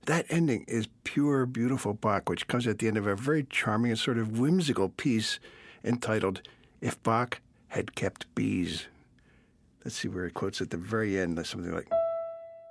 that ending is pure, beautiful Bach, which comes at the end of a very charming and sort of whimsical piece entitled, If Bach Had Kept Bees. Let's see where it quotes at the very end, something like,